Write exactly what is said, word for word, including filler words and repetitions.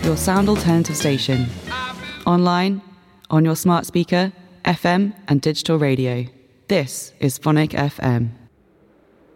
your sound alternative station. Online, on your smart speaker, F M and digital radio. This is Phonic F M.